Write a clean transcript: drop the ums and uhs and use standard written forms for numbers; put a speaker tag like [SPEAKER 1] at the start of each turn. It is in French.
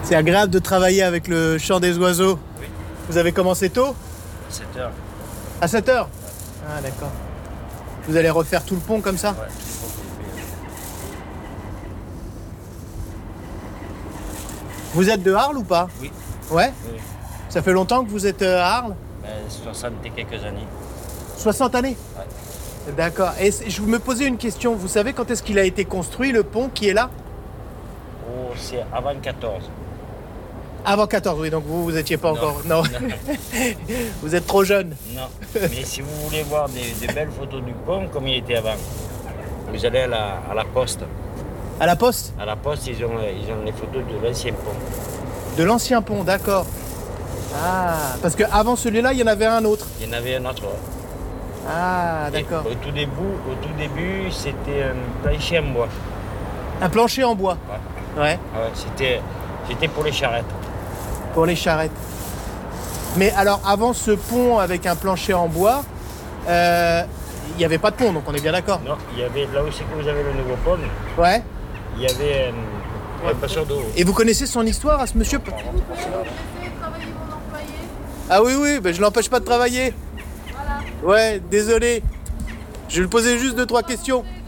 [SPEAKER 1] C'est agréable de travailler avec le chant des oiseaux.
[SPEAKER 2] Oui.
[SPEAKER 1] Vous avez commencé tôt?
[SPEAKER 2] 7 heures.
[SPEAKER 1] À 7 heures? Ah d'accord. Vous allez refaire tout le pont comme ça?
[SPEAKER 2] Ouais, c'est pour couper.
[SPEAKER 1] Vous êtes de Arles ou pas?
[SPEAKER 2] Oui.
[SPEAKER 1] Ouais?
[SPEAKER 2] Oui.
[SPEAKER 1] Ça fait longtemps que vous êtes à Arles?
[SPEAKER 2] 60 et quelques années.
[SPEAKER 1] 60 années?
[SPEAKER 2] Ouais.
[SPEAKER 1] D'accord. Et je me posais une question. Vous savez quand est-ce qu'il a été construit, le pont qui est là?
[SPEAKER 2] Oh, c'est avant 14.
[SPEAKER 1] Avant 14, oui, donc vous étiez pas
[SPEAKER 2] Non.
[SPEAKER 1] encore... Non. Vous êtes trop jeune.
[SPEAKER 2] Non. Mais si vous voulez voir des belles photos du pont comme il était avant, vous allez à la poste.
[SPEAKER 1] À la poste?
[SPEAKER 2] À la poste, ils ont les photos de l'ancien pont.
[SPEAKER 1] De l'ancien pont, d'accord. Ah, parce qu'avant celui-là, il y en avait un autre.
[SPEAKER 2] Il y en avait un autre. Ouais.
[SPEAKER 1] Ah, d'accord.
[SPEAKER 2] Au tout début, c'était un plancher en bois.
[SPEAKER 1] Un plancher en bois.
[SPEAKER 2] Ouais.
[SPEAKER 1] Ouais,
[SPEAKER 2] Ah ouais, c'était pour les charrettes.
[SPEAKER 1] pour les charrettes. Mais alors, avant ce pont avec un plancher en bois, il n'y avait pas de pont, donc on est bien d'accord.
[SPEAKER 2] Non, il y avait là aussi que vous avez le nouveau pont,
[SPEAKER 1] Ouais.
[SPEAKER 2] il y avait un passeur d'eau.
[SPEAKER 1] Et vous connaissez son histoire à ce monsieur?
[SPEAKER 3] Vous pouvez me laisser travailler mon employé?
[SPEAKER 1] Ah oui, oui, ben je l'empêche pas de travailler.
[SPEAKER 3] Voilà.
[SPEAKER 1] Ouais, désolé. Je lui posais juste 2-3 questions.